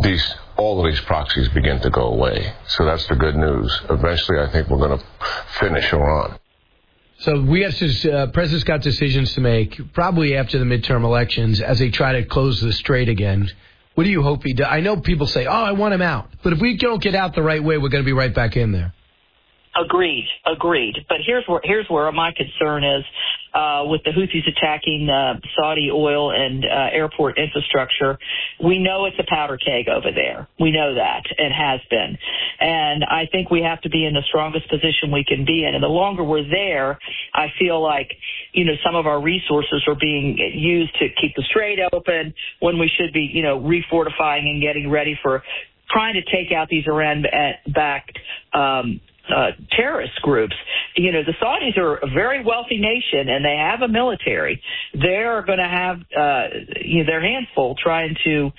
all of these proxies begin to go away. So that's the good news. Eventually, I think we're going to finish Iran. So President's got decisions to make, probably after the midterm elections, as they try to close the strait again. What do you hope he does? I know people say, I want him out. But if we don't get out the right way, we're going to be right back in there. Agreed. But here's where my concern is with the Houthis attacking Saudi oil and airport infrastructure. We know it's a powder keg over there. We know that and has been. And I think we have to be in the strongest position we can be in. And the longer we're there, I feel like, some of our resources are being used to keep the strait open when we should be, refortifying and getting ready for trying to take out these Iran-backed terrorist groups. The Saudis are a very wealthy nation, and they have a military. They're going to have their hands full trying to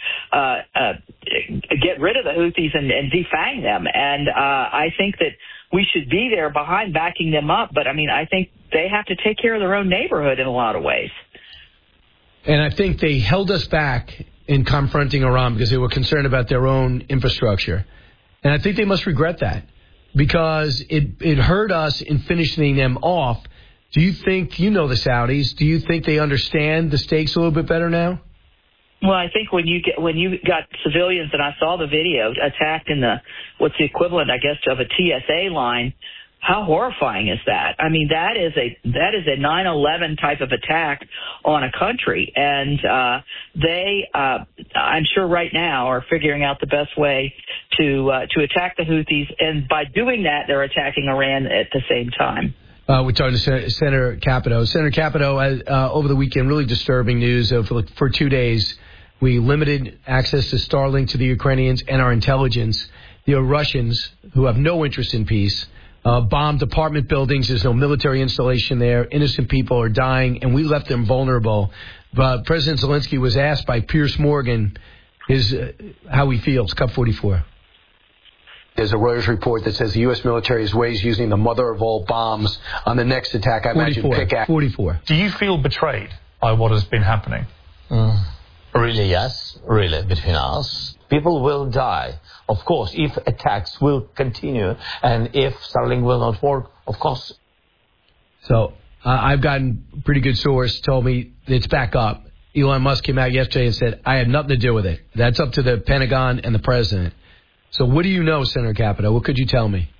get rid of the Houthis and defang them. And I think that we should be there behind, backing them up. But, I think they have to take care of their own neighborhood in a lot of ways. And I think they held us back in confronting Iran because they were concerned about their own infrastructure. And I think they must regret that, because it hurt us in finishing them off. Do you think, the Saudis, do you think they understand the stakes a little bit better now? Well, I think when you got civilians, and I saw the video, attacked in what's the equivalent, I guess, of a TSA line, how horrifying is that? That is a 9/11 type of attack on a country, and they, I'm sure right now, are figuring out the best way to attack the Houthis, and by doing that, they're attacking Iran at the same time. We're talking to Senator Capito. Senator Capito, over the weekend, really disturbing news. For 2 days, we limited access to Starlink to the Ukrainians and our intelligence. The Russians, who have no interest in peace, bombed apartment buildings. There's no military installation there. Innocent people are dying, and we left them vulnerable. But President Zelensky was asked by Piers Morgan how he feels. Cut 44. There's a Reuters report that says the U.S. military is ways using the mother of all bombs on the next attack. I imagine pickaxe. 44. Do you feel betrayed by what has been happening? Really, yes. Really, between us. People will die. Of course, if attacks will continue and if Starlink will not work, of course. So I've gotten a pretty good source, told me it's back up. Elon Musk came out yesterday and said, I had nothing to do with it. That's up to the Pentagon and the president. So what do you know, Senator Capito? What could you tell me?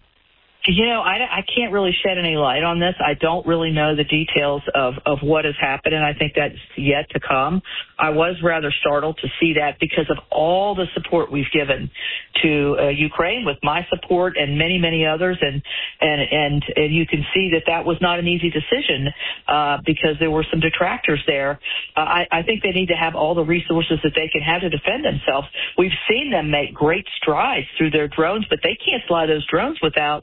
I can't really shed any light on this. I don't really know the details of what has happened, and I think that's yet to come. I was rather startled to see that because of all the support we've given to Ukraine, with my support and many, many others, and you can see that was not an easy decision because there were some detractors there. I think they need to have all the resources that they can have to defend themselves. We've seen them make great strides through their drones, but they can't fly those drones without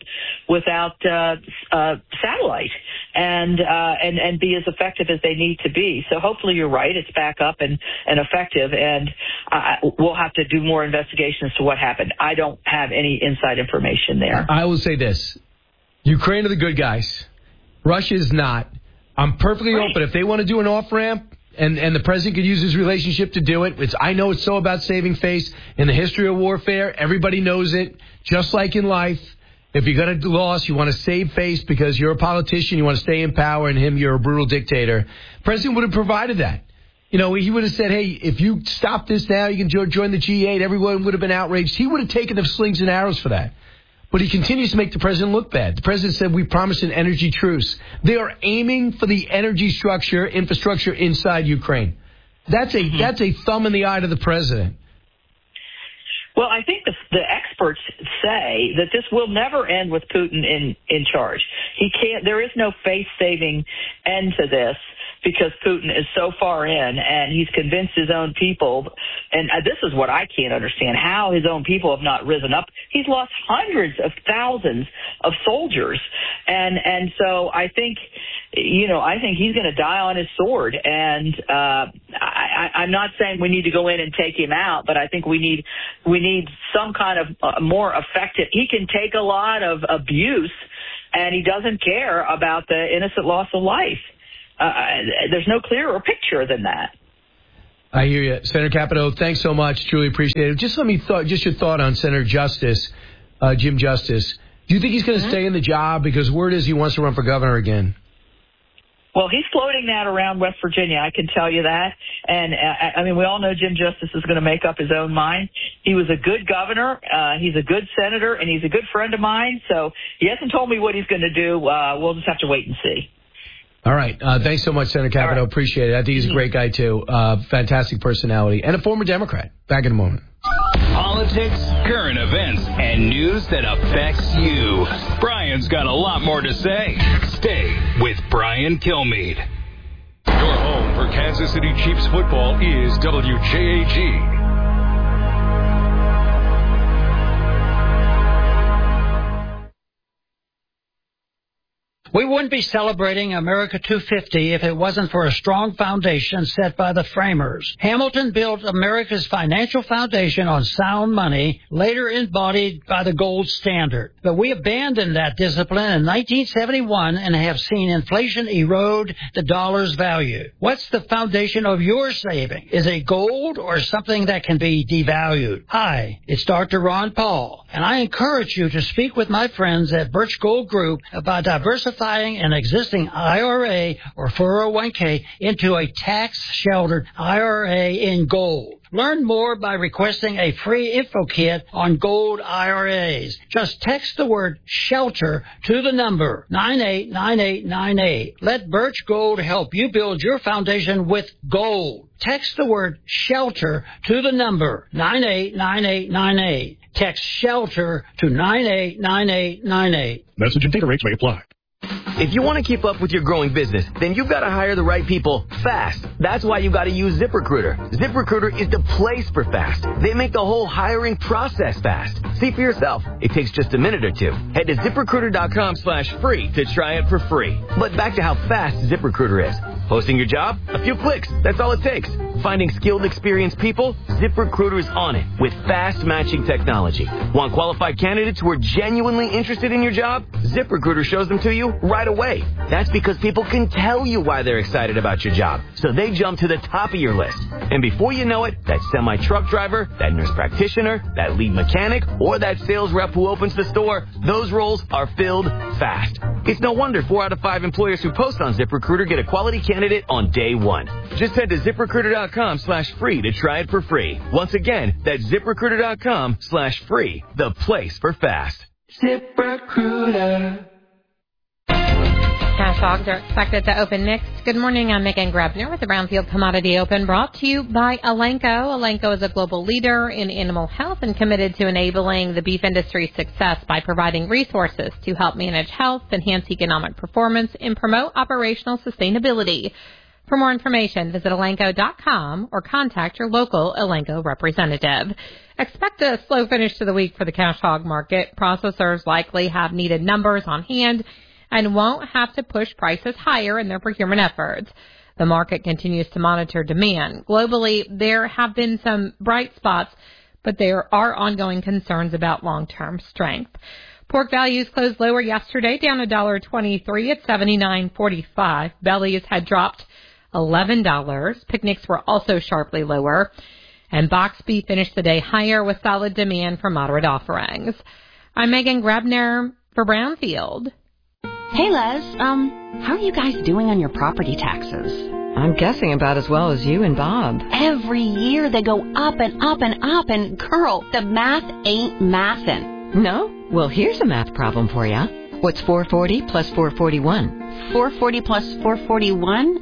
satellite and be as effective as they need to be. So hopefully you're right. It's back up and effective, and we'll have to do more investigation as to what happened. I don't have any inside information there. I will say this. Ukraine are the good guys. Russia is not. I'm perfectly open. If they want to do an off-ramp, and the president could use his relationship to do it. I know it's so about saving face. In the history of warfare, everybody knows it. Just like in life, if you're going to lose, you want to save face because you're a politician, you want to stay in power, and you're a brutal dictator. The president would have provided that. He would have said, hey, if you stop this now, you can join the G8. Everyone would have been outraged. He would have taken the slings and arrows for that. But he continues to make the president look bad. The president said, we promised an energy truce. They are aiming for the energy infrastructure inside Ukraine. That's a thumb in the eye to the president. Well, I think the experts say that this will never end with Putin in charge. There is no face-saving end to this because Putin is so far in and he's convinced his own people. And this is what I can't understand, how his own people have not risen up. He's lost hundreds of thousands of soldiers. And so I think he's going to die on his sword. And I'm not saying we need to go in and take him out, but I think we need some kind of more effective. He can take a lot of abuse, and he doesn't care about the innocent loss of life. There's no clearer picture than that. I hear you. Senator Capito, thanks so much. Truly appreciate it. Just your thought on Senator Justice, Jim Justice. Do you think he's going to stay in the job? Because word is he wants to run for governor again. Well, he's floating that around West Virginia, I can tell you that. And, I mean, we all know Jim Justice is going to make up his own mind. He was a good governor. He's a good senator, and he's a good friend of mine. So he hasn't told me what he's going to do. We'll just have to wait and see. All right. Thanks so much, Senator Capito. Right. Appreciate it. I think he's a great guy, too. Fantastic personality. And a former Democrat. Back in a moment. Politics, current events, and news that affects you. Brian's got a lot more to say. Stay with Brian Kilmeade. Your home for Kansas City Chiefs football is WJAG. We wouldn't be celebrating America 250 if it wasn't for a strong foundation set by the framers. Hamilton built America's financial foundation on sound money, later embodied by the gold standard. But we abandoned that discipline in 1971 and have seen inflation erode the dollar's value. What's the foundation of your saving? Is it gold or something that can be devalued? Hi, it's Dr. Ron Paul, and I encourage you to speak with my friends at Birch Gold Group about diversifying an existing IRA or 401k into a tax-sheltered IRA in gold. Learn more by requesting a free info kit on gold IRAs. Just text the word SHELTER to the number 989898. Let Birch Gold help you build your foundation with gold. Text the word SHELTER to the number 989898. Text SHELTER to 989898. Message and data rates may apply. If you want to keep up with your growing business, then you've got to hire the right people fast. That's why you got to use ZipRecruiter. ZipRecruiter is the place for fast. They make the whole hiring process fast. See for yourself. It takes just a minute or two. Head to ZipRecruiter.com/free to try it for free. But back to how fast ZipRecruiter is. Posting your job? A few clicks. That's all it takes. Finding skilled, experienced people? ZipRecruiter is on it with fast matching technology. Want qualified candidates who are genuinely interested in your job? ZipRecruiter shows them to you right away. That's because people can tell you why they're excited about your job, so they jump to the top of your list. And before you know it, that semi-truck driver, that nurse practitioner, that lead mechanic, or that sales rep who opens the store, those roles are filled fast. It's no wonder 4 out of 5 employers who post on ZipRecruiter get a quality candidate on day one. Just head to ZipRecruiter.com/free to try it for free. Once again, that's ZipRecruiter.com/free, the place for fast. ZipRecruiter. Cash hogs are expected to open mixed. Good morning, I'm Megan Grebner with the Brownfield Commodity Open, brought to you by Elanco. Elanco is a global leader in animal health and committed to enabling the beef industry's success by providing resources to help manage health, enhance economic performance, and promote operational sustainability. For more information, visit Elanco.com or contact your local Elanco representative. Expect a slow finish to the week for the cash hog market. Processors likely have needed numbers on hand and won't have to push prices higher in their procurement efforts. The market continues to monitor demand. Globally, there have been some bright spots, but there are ongoing concerns about long-term strength. Pork values closed lower yesterday, down $1.23 at $79.45. Bellies had dropped $11. Picnics were also sharply lower. And box beef finished the day higher with solid demand for moderate offerings. I'm Megan Grebner for Brownfield. Hey, Les. How are you guys doing on your property taxes? I'm guessing about as well as you and Bob. Every year they go up and up and up, and girl, the math ain't mathin'. No? Well, here's a math problem for you. What's 440 plus 441? 440 plus 441?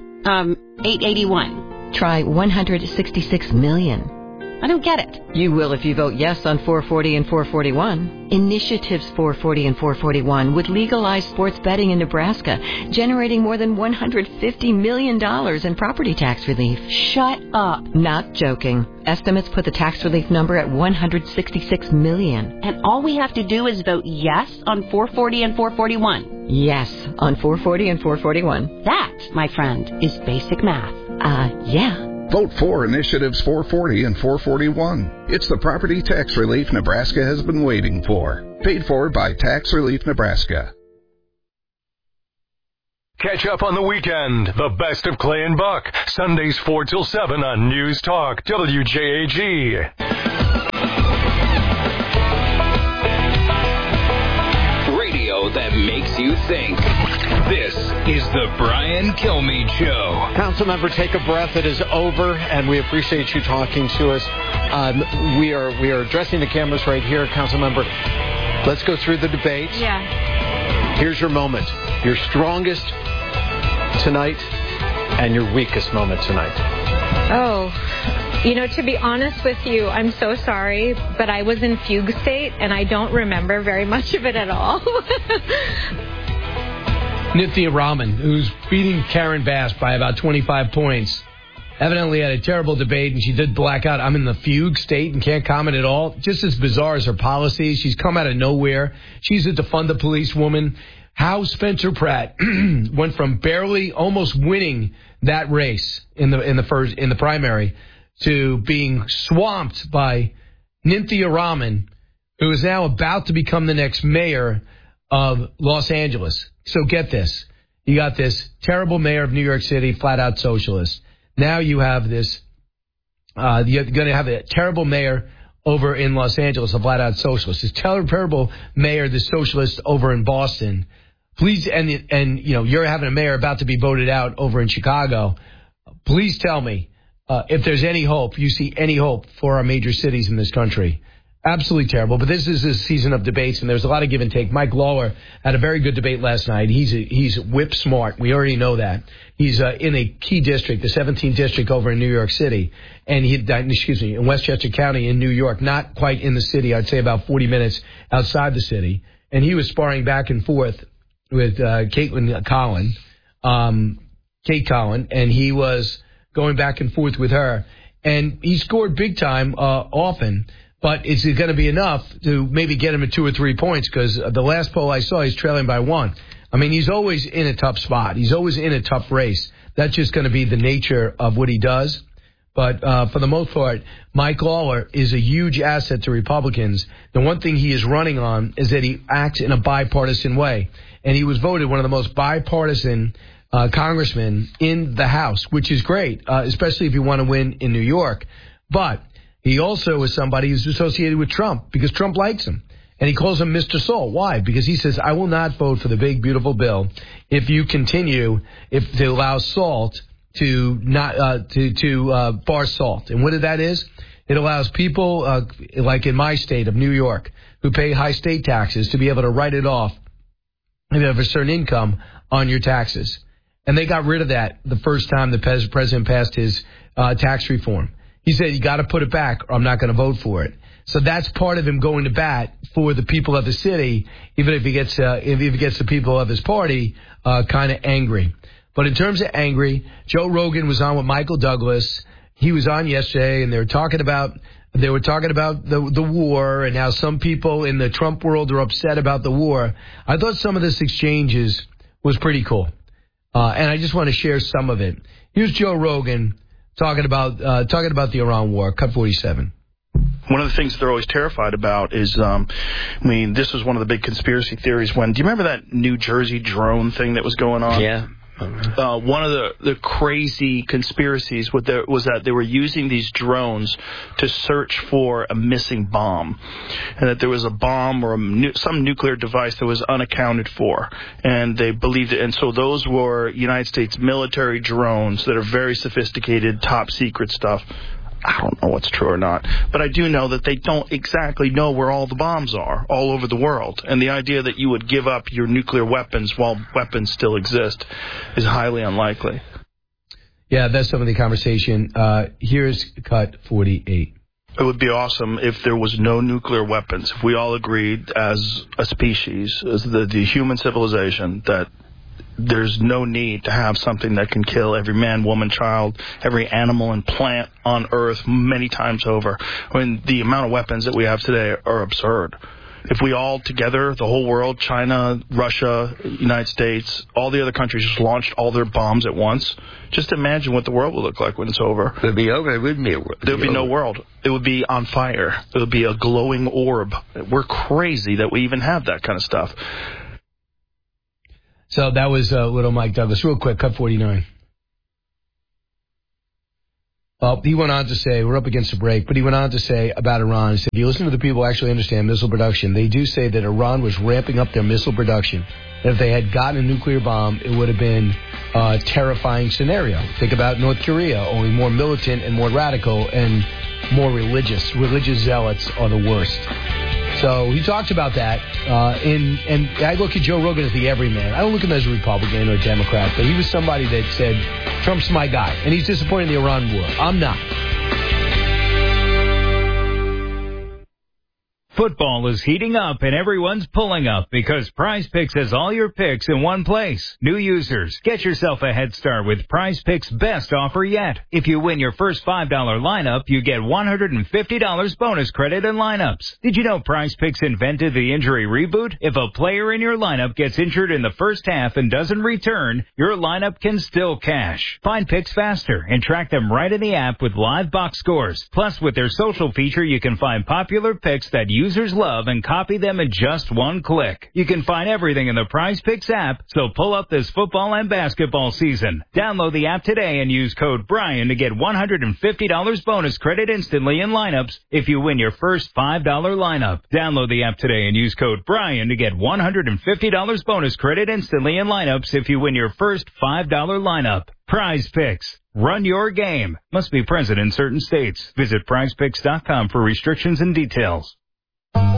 881. Try 166 million. I don't get it. You will if you vote yes on 440 and 441. Initiatives 440 and 441 would legalize sports betting in Nebraska, generating more than $150 million in property tax relief. Shut up. Not joking. Estimates put the tax relief number at $166 million. And all we have to do is vote yes on 440 and 441. Yes, on 440 and 441. That, my friend, is basic math. Yeah. Vote for Initiatives 440 and 441. It's the property tax relief Nebraska has been waiting for. Paid for by Tax Relief Nebraska. Catch up on the weekend. The best of Clay and Buck. Sundays 4 till 7 on News Talk WJAG. Radio that makes you think. This is the Brian Kilmeade Show. Councilmember, take a breath. It is over, and we appreciate you talking to us. We are addressing the cameras right here, Councilmember. Let's go through the debate. Yeah. Here's your moment. Your strongest tonight and your weakest moment tonight. Oh, to be honest with you, I'm so sorry, but I was in fugue state, and I don't remember very much of it at all. Nithya Raman, who's beating Karen Bass by about 25 points, evidently had a terrible debate, and she did black out. I'm in the fugue state and can't comment at all. Just as bizarre as her policies. She's come out of nowhere. She's a defund the police woman. How Spencer Pratt went from barely almost winning that race in the primary to being swamped by Nithya Raman, who is now about to become the next mayor of Los Angeles. So get this. You got this terrible mayor of New York City, flat-out socialist. Now you have this, you're going to have a terrible mayor over in Los Angeles, a flat-out socialist. This terrible mayor, the socialist over in Boston. Please, and you're having a mayor about to be voted out over in Chicago. Please tell me if there's any hope, you see any hope for our major cities in this country. Absolutely terrible. But this is a season of debates, and there's a lot of give and take. Mike Lawler had a very good debate last night. He's whip smart. We already know that. He's in a key district, the 17th district over in New York City, and in Westchester County in New York, not quite in the city. I'd say about 40 minutes outside the city. And he was sparring back and forth with Kate Collin, and he was going back and forth with her. And he scored big time often. But it's going to be enough to maybe get him at 2 or 3 points, because the last poll I saw, he's trailing by 1. I mean, he's always in a tough spot. He's always in a tough race. That's just going to be the nature of what he does. But for the most part, Mike Lawler is a huge asset to Republicans. The one thing he is running on is that he acts in a bipartisan way. And he was voted one of the most bipartisan congressmen in the House, which is great, especially if you want to win in New York. But he also is somebody who's associated with Trump because Trump likes him. And he calls him Mr. Salt. Why? Because he says, I will not vote for the big, beautiful bill if you continue to allow salt to bar salt. And what that is? It allows people, like in my state of New York, who pay high state taxes to be able to write it off if you have a certain income on your taxes. And they got rid of that the first time the president passed his tax reform. He said, you got to put it back or I'm not going to vote for it. So that's part of him going to bat for the people of the city, even if he gets the people of his party kind of angry. But in terms of angry, Joe Rogan was on with Michael Douglas. He was on yesterday, and they were talking about the war and how some people in the Trump world are upset about the war. I thought some of this exchanges was pretty cool, and I just want to share some of it. Here's Joe Rogan talking about the Iran war. Cut 47. One of the things they're always terrified about is, this was one of the big conspiracy theories. Do you remember that New Jersey drone thing that was going on? Yeah. One of the crazy conspiracies was that they were using these drones to search for a missing bomb, and that there was a bomb or some nuclear device that was unaccounted for, and they believed it. And so those were United States military drones that are very sophisticated, top secret stuff. I don't know what's true or not, but I do know that they don't exactly know where all the bombs are all over the world. And the idea that you would give up your nuclear weapons while weapons still exist is highly unlikely. Yeah, that's some of the conversation. Here's cut 48. It would be awesome if there was no nuclear weapons, if we all agreed as a species, as the human civilization, that there's no need to have something that can kill every man, woman, child, every animal and plant on Earth many times over. I mean, the amount of weapons that we have today are absurd. If we all together, the whole world, China, Russia, United States, all the other countries just launched all their bombs at once, just imagine what the world would look like when it's over. It would be over. It wouldn't be over. There would be no world. It would be on fire. It would be a glowing orb. We're crazy that we even have that kind of stuff. So that was little Mike Douglas. Real quick, cut 49. He went on to say, we're up against the break, but he went on to say about Iran, he said, if you listen to the people who actually understand missile production, they do say that Iran was ramping up their missile production. And if they had gotten a nuclear bomb, it would have been a terrifying scenario. Think about North Korea, only more militant and more radical and more religious. Religious zealots are the worst. So he talked about that, and I look at Joe Rogan as the everyman. I don't look at him as a Republican or a Democrat, but he was somebody that said, Trump's my guy, and he's disappointed in the Iran war. I'm not. Football is heating up and everyone's pulling up because Prize Picks has all your picks in one place. New users, get yourself a head start with Prize Picks' best offer yet. If you win your first $5 lineup, you get $150 bonus credit in lineups. Did you know Prize Picks invented the injury reboot? If a player in your lineup gets injured in the first half and doesn't return, your lineup can still cash. Find picks faster and track them right in the app with live box scores. Plus, with their social feature, you can find popular picks that users love and copy them in just one click. You can find everything in the Prize Picks app, so pull up this football and basketball season. Download the app today and use code Brian to get $150 bonus credit instantly in lineups if you win your first $5 lineup. Download the app today and use code Brian to get $150 bonus credit instantly in lineups if you win your first $5 lineup. Prize Picks. Run your game. Must be present in certain states. Visit prizepicks.com for restrictions and details.